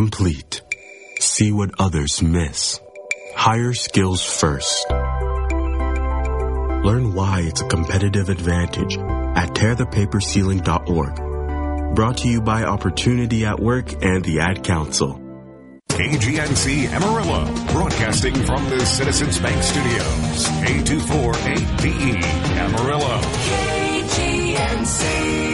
complete. See what others miss. Hire skills first. Learn why it's a competitive advantage at tearthepaperceiling.org. Brought to you by Opportunity at Work and the Ad Council. KGNC Amarillo, broadcasting from the Citizens Bank Studios. A248BE Amarillo. KGNC.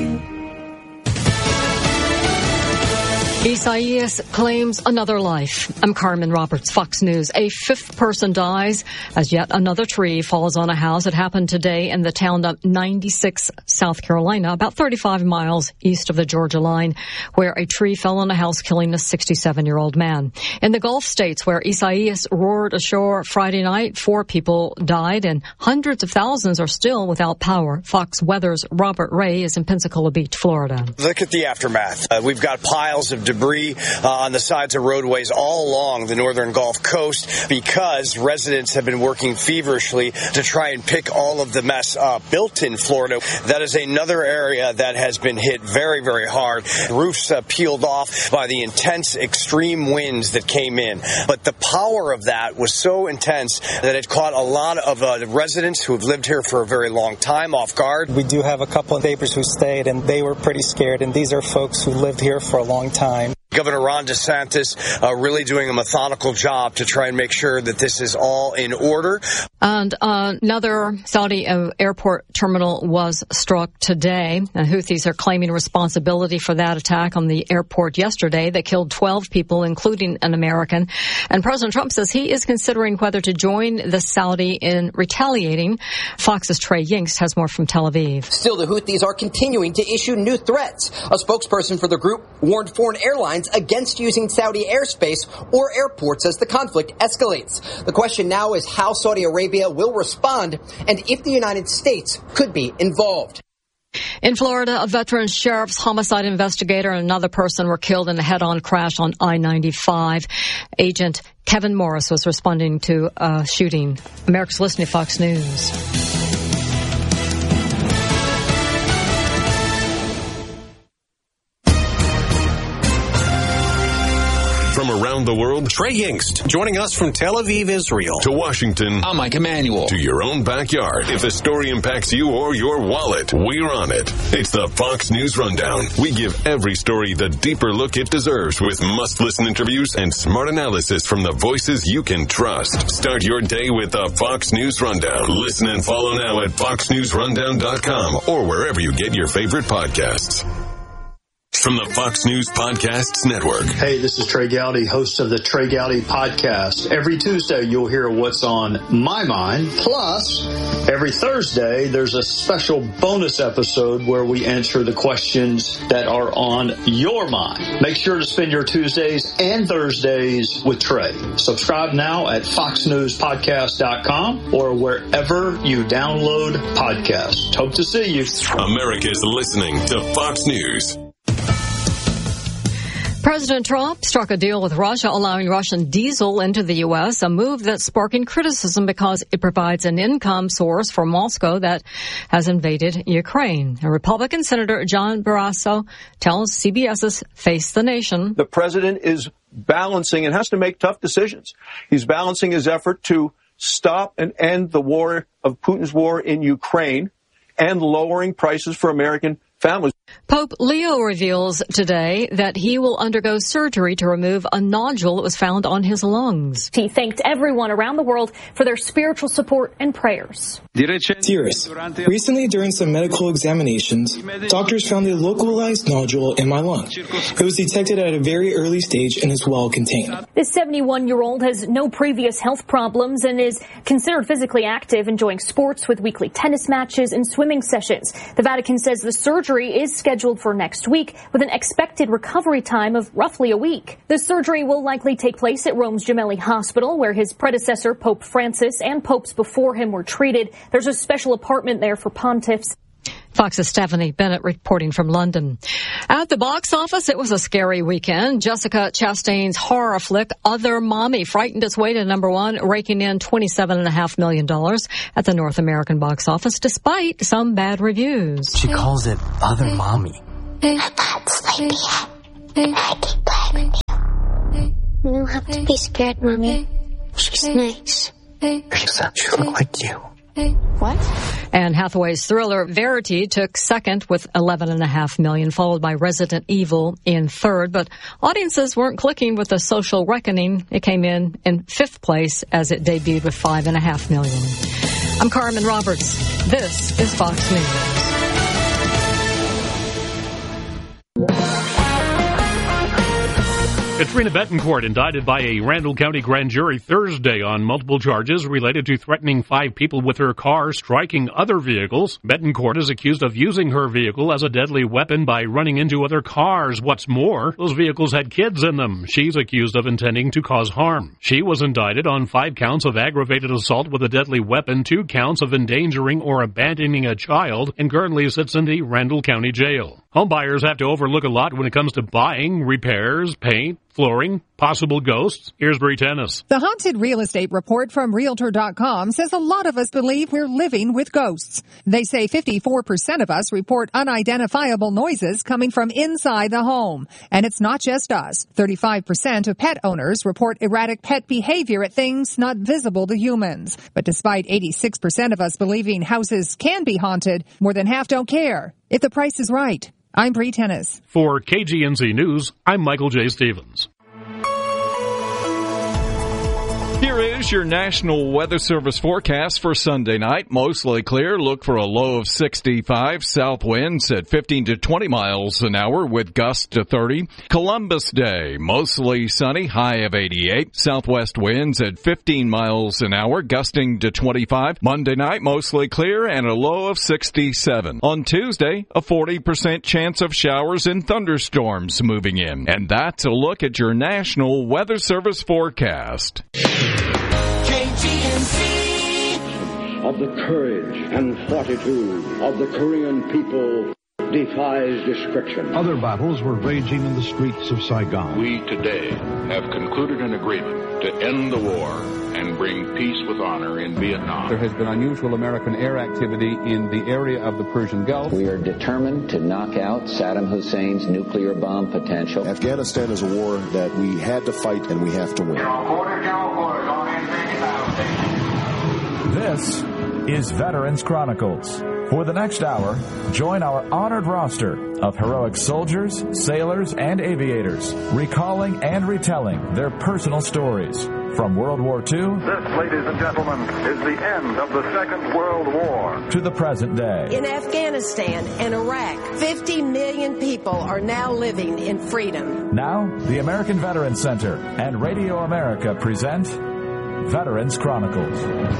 Isaias claims another life. I'm Carmen Roberts, Fox News. A fifth person dies as yet another tree falls on a house. It happened today in the town of 96, South Carolina, about 35 miles east of the Georgia line, where a tree fell on a house, killing a 67-year-old man. In the Gulf states, where Isaias roared ashore Friday night, 4 people died and hundreds of thousands are still without power. Fox Weather's Robert Ray is in Pensacola Beach, Florida. Look at the aftermath. We've got piles of debris on the sides of roadways all along the northern Gulf Coast because residents have been working feverishly to try and pick all of the mess up. Built in Florida, that is another area that has been hit very, very hard. Roofs peeled off by the intense extreme winds that came in. But the power of that was so intense that it caught a lot of residents who have lived here for a very long time off guard. We do have a couple of neighbors who stayed, and they were pretty scared. And these are folks who lived here for a long time. Governor Ron DeSantis really doing a methodical job to try and make sure that this is all in order. And another Saudi airport terminal was struck today. And Houthis are claiming responsibility for that attack on the airport yesterday that killed 12 people, including an American. And President Trump says he is considering whether to join the Saudi in retaliating. Fox's Trey Yingst has more from Tel Aviv. Still, the Houthis are continuing to issue new threats. A spokesperson for the group warned foreign airlines against using Saudi airspace or airports as the conflict escalates. The question now is how Saudi Arabia will respond and if the United States could be involved. In Florida, a veteran sheriff's homicide investigator and another person were killed in a head-on crash on I-95. Agent Kevin Morris was responding to a shooting. America's listening to Fox News. From around the world, Trey Yingst, joining us from Tel Aviv, Israel. To Washington, I'm Mike Emanuel. To your own backyard. If the story impacts you or your wallet, we're on it. It's the Fox News Rundown. We give every story the deeper look it deserves with must-listen interviews and smart analysis from the voices you can trust. Start your day with the Fox News Rundown. Listen and follow now at foxnewsrundown.com or wherever you get your favorite podcasts. From the Fox News Podcasts Network. Hey, this is Trey Gowdy, host of the Trey Gowdy Podcast. Every Tuesday, you'll hear what's on my mind. Plus, every Thursday, there's a special bonus episode where we answer the questions that are on your mind. Make sure to spend your Tuesdays and Thursdays with Trey. Subscribe now at foxnewspodcast.com or wherever you download podcasts. Hope to see you. America's listening to Fox News. President Trump struck a deal with Russia allowing Russian diesel into the U.S., a move that's sparking criticism because it provides an income source for Moscow that has invaded Ukraine. And Republican Senator John Barrasso tells CBS's Face the Nation. The president is balancing and has to make tough decisions. He's balancing his effort to stop and end the war of Putin's war in Ukraine and lowering prices for American families. Pope Leo reveals today that he will undergo surgery to remove a nodule that was found on his lungs. He thanked everyone around the world for their spiritual support and prayers. Dearest, recently during some medical examinations, doctors found a localized nodule in my lung. It was detected at a very early stage and is well contained. This 71-year-old has no previous health problems and is considered physically active, enjoying sports with weekly tennis matches and swimming sessions. The Vatican says the surgery is scheduled for next week with an expected recovery time of roughly a week. The surgery will likely take place at Rome's Gemelli Hospital, where his predecessor, Pope Francis, and popes before him were treated. There's a special apartment there for pontiffs. Fox's Stephanie Bennett reporting from London. At the box office, it was a scary weekend. Jessica Chastain's horror flick, Other Mommy, frightened its way to number one, raking in $27.5 million at the North American box office, despite some bad reviews. She calls it Other Mommy. I got sleepy. I keep playing with you. Don't be scared, Mommy. She's nice. Except she look like you. What? Anne Hathaway's thriller Verity took second with $11.5 million, followed by Resident Evil in third. But audiences weren't clicking with The Social Reckoning. It came in fifth place as it debuted with $5.5 million. I'm Carmen Roberts. This is Fox News. Katrina Bettencourt indicted by a Randall County grand jury Thursday on multiple charges related to threatening 5 people with her car, striking other vehicles. Bettencourt is accused of using her vehicle as a deadly weapon by running into other cars. What's more, those vehicles had kids in them. She's accused of intending to cause harm. She was indicted on 5 counts of aggravated assault with a deadly weapon, 2 counts of endangering or abandoning a child, and currently sits in the Randall County Jail. Homebuyers have to overlook a lot when it comes to buying, repairs, paint, flooring, possible ghosts. Here's Bree Tennis. The Haunted Real Estate Report from Realtor.com says a lot of us believe we're living with ghosts. They say 54% of us report unidentifiable noises coming from inside the home. And it's not just us. 35% of pet owners report erratic pet behavior at things not visible to humans. But despite 86% of us believing houses can be haunted, more than half don't care if the price is right. I'm Bree Tennis. For KGNZ News, I'm Michael J. Stevens. Here is your National Weather Service forecast for Sunday night. Mostly clear. Look for a low of 65. South winds at 15 to 20 miles an hour with gusts to 30. Columbus Day, mostly sunny, high of 88. Southwest winds at 15 miles an hour, gusting to 25. Monday night, mostly clear and a low of 67. On Tuesday, a 40% chance of showers and thunderstorms moving in. And that's a look at your National Weather Service forecast. Of the courage and fortitude of the Korean people defies description. Other battles were raging in the streets of Saigon. We today have concluded an agreement to end the war and bring peace with honor in Vietnam. There has been unusual American air activity in the area of the Persian Gulf. We are determined to knock out Saddam Hussein's nuclear bomb potential. Afghanistan is a war that we had to fight and we have to win. This is Veterans Chronicles. For the next hour, join our honored roster of heroic soldiers, sailors, and aviators, recalling and retelling their personal stories. From World War II, this, ladies and gentlemen, is the end of the Second World War, to the present day. In Afghanistan and Iraq, 50 million people are now living in freedom. Now, the American Veterans Center and Radio America present Veterans Chronicles.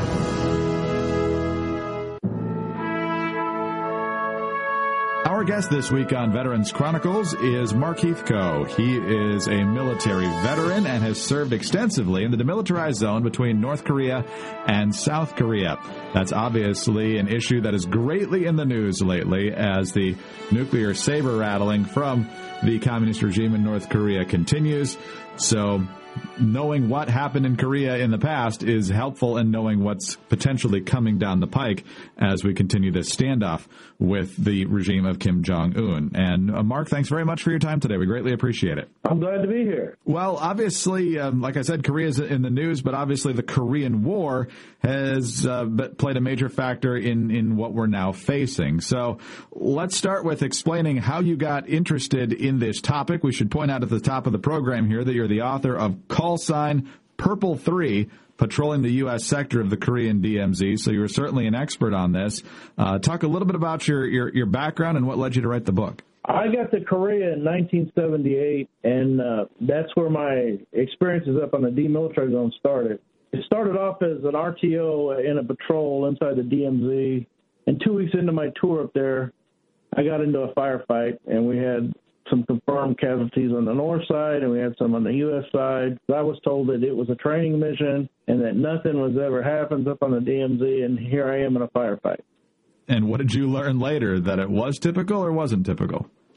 Our guest this week on Veterans Chronicles is Mark Heathco. He is a military veteran and has served extensively in the demilitarized zone between North Korea and South Korea. That's obviously an issue that is greatly in the news lately as the nuclear saber rattling from the communist regime in North Korea continues. So knowing what happened in Korea in the past is helpful in knowing what's potentially coming down the pike as we continue this standoff with the regime of Kim Jong-un. And Mark, thanks very much for your time today. We greatly appreciate it. I'm glad to be here. Well, obviously, like I said, Korea is in the news, but obviously the Korean War has played a major factor in what we're now facing. So let's start with explaining how you got interested in this topic. We should point out at the top of the program here that you're the author of Call Sign Purple 3, patrolling the U.S. sector of the Korean DMZ, so you're certainly an expert on this. Talk a little bit about your background and what led you to write the book. I got to Korea in 1978, and that's where my experiences up on the demilitarized zone started. It started off as an RTO in a patrol inside the DMZ, and 2 weeks into my tour up there, I got into a firefight, and we had some confirmed casualties on the north side, and we had some on the U.S. side. I was told that it was a training mission and that nothing was ever happens up on the DMZ, and here I am in a firefight. And what did you learn later, that it was typical or wasn't typical?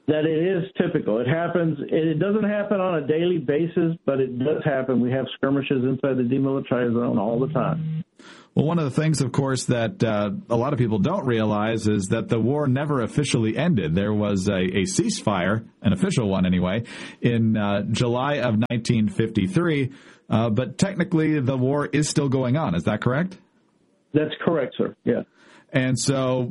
that it is typical. It happens. It doesn't happen on a daily basis, but it does happen. We have skirmishes inside the demilitarized zone all the time. Well, one of the things, of course, that a lot of people don't realize is that the war never officially ended. There was a ceasefire, an official one anyway, in July of 1953, but technically the war is still going on. Is that correct? That's correct, sir. Yeah. And so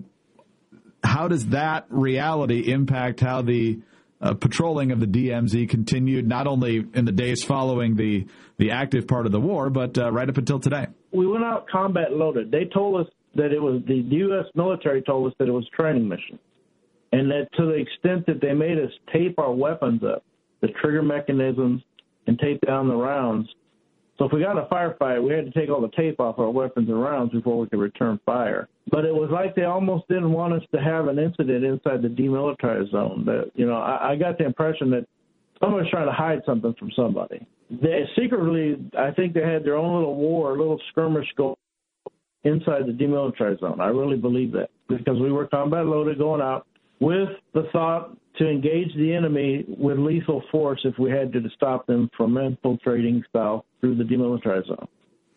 how does that reality impact how the patrolling of the DMZ continued, not only in the days following the active part of the war, but right up until today? We went out combat loaded. They told us that it was, the U.S. military told us that it was a training mission. And that to the extent that they made us tape our weapons up, the trigger mechanisms, and tape down the rounds. So if we got in a firefight, we had to take all the tape off our weapons and rounds before we could return fire. But it was like they almost didn't want us to have an incident inside the demilitarized zone. That, you know, I got the impression that somebody's trying to hide something from somebody. They secretly, I think they had their own little war, little skirmish going inside the demilitarized zone. I really believe that, because we were combat loaded going out with the thought to engage the enemy with lethal force if we had to stop them from infiltrating south through the demilitarized zone.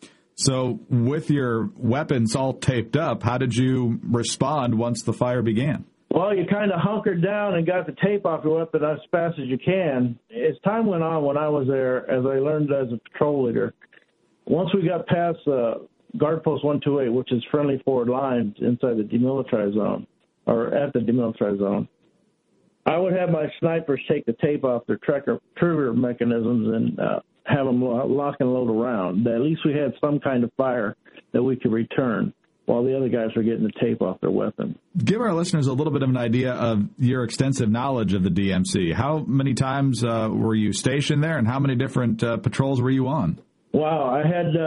So with your weapons all taped up, how did you respond once the fire began? Well, you kind of hunkered down and got the tape off your weapon as fast as you can. As time went on, when I was there, as I learned as a patrol leader, once we got past Guard Post 128, which is friendly forward lines inside the demilitarized zone, or at the demilitarized zone, I would have my snipers take the tape off their trigger mechanisms and have them lock and load around. At least we had some kind of fire that we could return while the other guys were getting the tape off their weapon. Give our listeners a little bit of an idea of your extensive knowledge of the DMZ. How many times were you stationed there, and how many different patrols were you on? Wow, I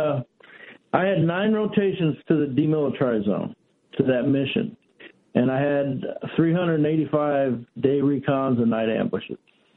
had 9 rotations to the demilitarized zone, to that mission. And I had 385 day recons and night ambushes.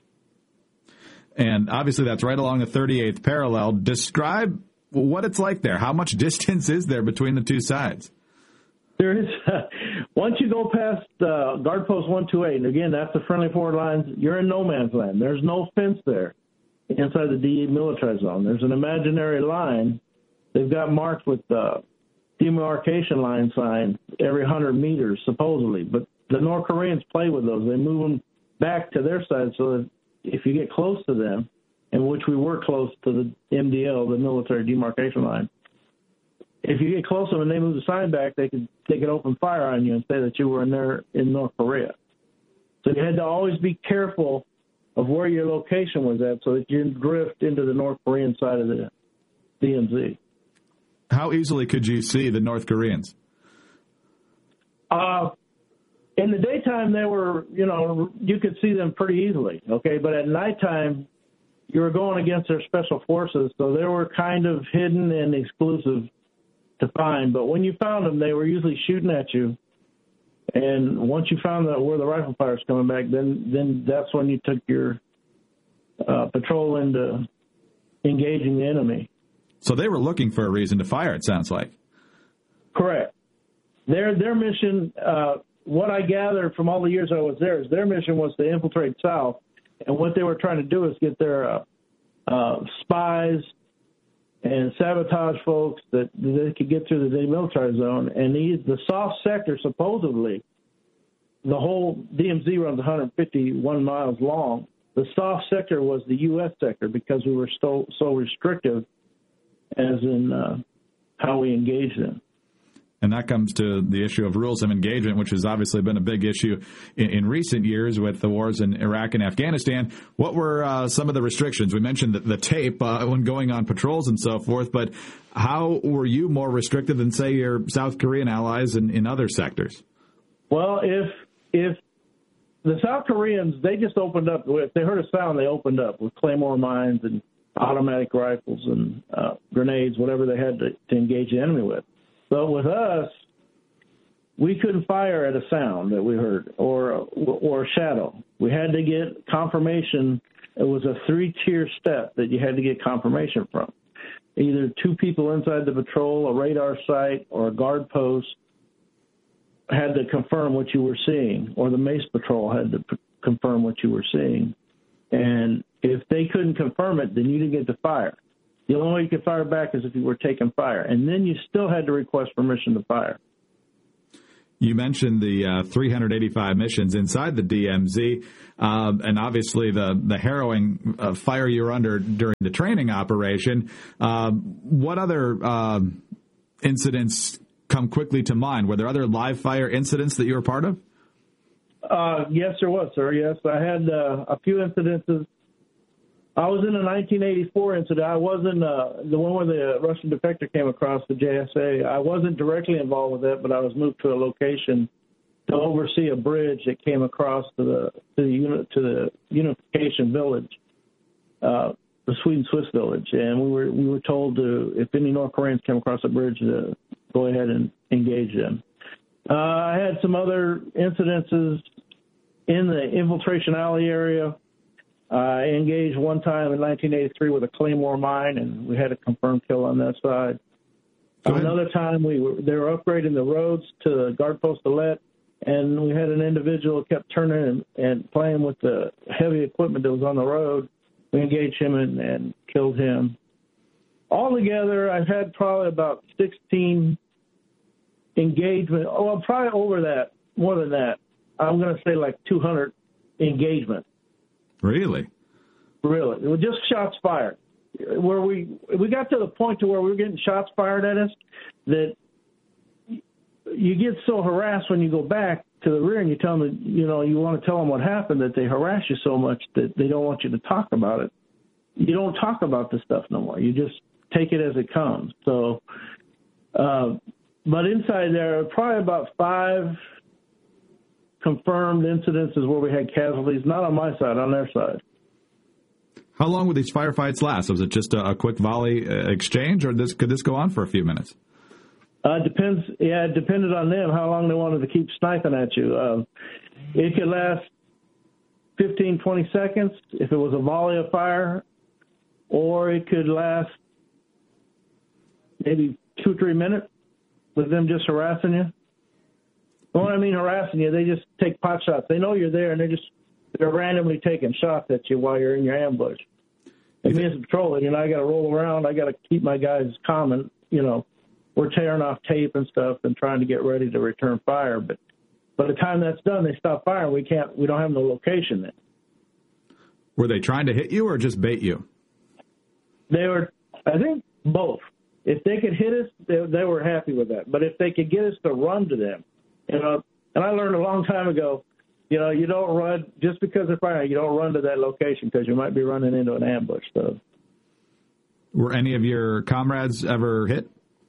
And obviously that's right along the 38th parallel. Describe what it's like there. How much distance is there between the two sides? There is. Once you go past Guard Post 128, and again, that's the friendly forward lines, you're in no man's land. There's no fence there inside the demilitarized zone. There's an imaginary line. They've got marked with demarcation line signs every 100 meters, supposedly. But the North Koreans play with those. They move them back to their side so that if you get close to them, in which we were close to the MDL, the military demarcation line, if you get close to them and they move the sign back, they could open fire on you and say that you were in North Korea. So you had to always be careful of where your location was at so that you didn't drift into the North Korean side of the DMZ. How easily could you see the North Koreans? In the daytime, they were, you could see them pretty easily, okay? But at nighttime, you were going against their special forces, so they were kind of hidden and exclusive to find. But when you found them, they were usually shooting at you. And once you found that where the rifle fire was coming back, then that's when you took your patrol into engaging the enemy. So they were looking for a reason to fire, it sounds like. Correct. Their mission, what I gathered from all the years I was there, is their mission was to infiltrate south. And what they were trying to do is get their spies and sabotage folks that they could get through the demilitarized zone. And the soft sector, supposedly, the whole DMZ runs 151 miles long. The soft sector was the U.S. sector because we were so restrictive as in how we engage them. And that comes to the issue of rules of engagement, which has obviously been a big issue in recent years with the wars in Iraq and Afghanistan. What were some of the restrictions? We mentioned the tape when going on patrols and so forth, but how were you more restricted than, say, your South Korean allies in other sectors? Well, if the South Koreans, they just opened up. If they heard a sound, they opened up with claymore mines and automatic rifles and grenades, whatever they had to engage the enemy with. But with us, we couldn't fire at a sound that we heard or a shadow. We had to get confirmation. It was a 3-tier step that you had to get confirmation from. Either 2 people inside the patrol, a radar site, or a guard post had to confirm what you were seeing, or the Mace Patrol had to confirm what you were seeing. And if they couldn't confirm it, then you didn't get to fire. The only way you could fire back is if you were taking fire. And then you still had to request permission to fire. You mentioned the 385 missions inside the DMZ, and obviously the harrowing fire you were under during the training operation. What other incidents come quickly to mind? Were there other live fire incidents that you were part of? Yes, there was, sir. Yes, I had a few incidences. I was in a 1984 incident. I wasn't the one where the Russian defector came across the JSA. I wasn't directly involved with that, but I was moved to a location to oversee a bridge that came across to the Unification Village, the Sweden-Swiss village, and we were told to, if any North Koreans came across the bridge, to go ahead and engage them. I had some other incidences in the Infiltration Alley area. I engaged one time in 1983 with a Claymore mine, and we had a confirmed kill on that side. Another time, they were upgrading the roads to Guard Post Alette, and we had an individual who kept turning and playing with the heavy equipment that was on the road. We engaged him and killed him. Altogether, I've had probably about 16 engagement. Oh, probably over that, more than that. I'm going to say like 200 engagements. Really? Really. It was just shots fired. Where we got to the point to where we were getting shots fired at us that you get so harassed when you go back to the rear and you tell them, you want to tell them what happened, that they harass you so much that they don't want you to talk about it. You don't talk about this stuff no more. You just take it as it comes. So, but inside there are probably about 5 confirmed incidences where we had casualties, not on my side, on their side. How long would these firefights last? Was it just a quick volley exchange, or could this go on for a few minutes? Depends. Yeah, it depended on them, how long they wanted to keep sniping at you. It could last 15, 20 seconds if it was a volley of fire, or it could last maybe 2 or 3 minutes with them just harassing you. When I mean harassing you, they just take pot shots. They know you're there, and they're randomly taking shots at you while you're in your ambush. And me as a patrolman, I got to roll around. I got to keep my guys calm, and we're tearing off tape and stuff and trying to get ready to return fire. But by the time that's done, they stop firing. We don't have no location then. Were they trying to hit you or just bait you? They were, I think, both. If they could hit us, they were happy with that. But if they could get us to run to them, and I learned a long time ago, you don't run just because they're firing. You don't run to that location because you might be running into an ambush. So, were any of your comrades ever hit?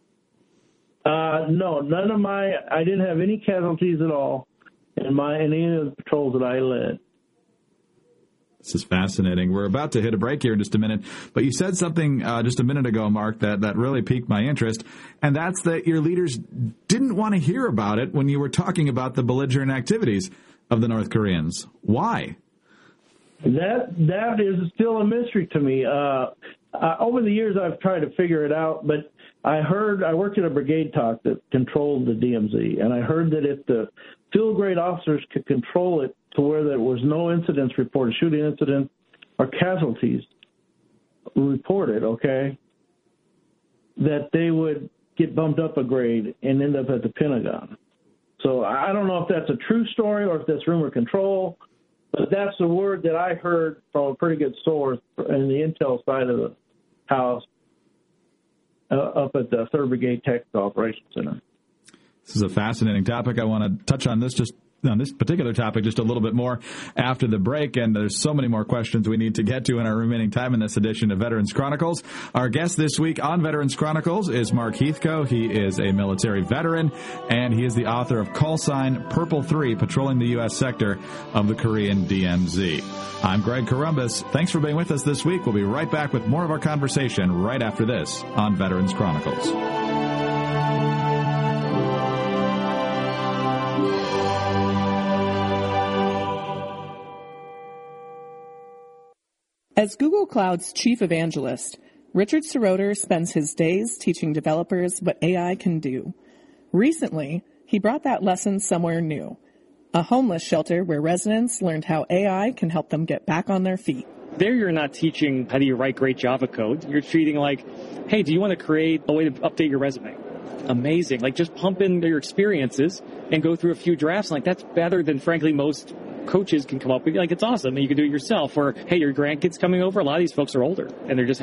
No, none of I didn't have any casualties at all in any of the patrols that I led. This is fascinating. We're about to hit a break here in just a minute, but you said something just a minute ago, Mark, that really piqued my interest, and that's that your leaders didn't want to hear about it when you were talking about the belligerent activities of the North Koreans. Why? That is still a mystery to me. Over the years, I've tried to figure it out, but I worked at a brigade talk that controlled the DMZ, and I heard that if the field grade officers could control it to where there was no incidents reported, shooting incidents or casualties reported, okay, that they would get bumped up a grade and end up at the Pentagon. So I don't know if that's a true story or if that's rumor control, but that's the word that I heard from a pretty good source in the intel side of the house up at the 3rd Brigade Tactical Operations Center. This is a fascinating topic. I want to touch on this particular topic just a little bit more after the break, and there's so many more questions we need to get to in our remaining time in this edition of Veterans Chronicles. Our guest this week on Veterans Chronicles is Mark Heathco. He is a military veteran, and he is the author of Call Sign Purple 3, Patrolling the U.S. Sector of the Korean DMZ. I'm Greg Corombos. Thanks for being with us this week. We'll be right back with more of our conversation right after this on Veterans Chronicles. As Google Cloud's chief evangelist, Richard Seroter spends his days teaching developers what AI can do. Recently, he brought that lesson somewhere new, a homeless shelter where residents learned how AI can help them get back on their feet. There you're not teaching how do you write great Java code. You're treating like, hey, do you want to create a way to update your resume? Amazing. Like, just pump in your experiences and go through a few drafts. Like, that's better than, frankly, most coaches can come up with. Like, it's awesome. And you can do it yourself. Or, hey, your grandkids coming over. A lot of these folks are older and they're just